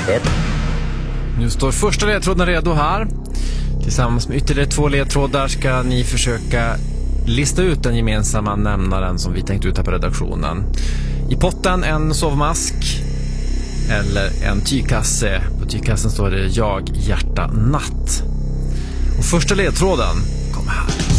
Nu står första ledtråden redo här. Tillsammans med ytterligare 2 ledtrådar ska ni försöka lista ut den gemensamma nämnaren som vi tänkt ut här på redaktionen. I potten en sovmask eller en tygkasse. På tygkassen står det jag, hjärta, natt. Och första ledtråden kommer här.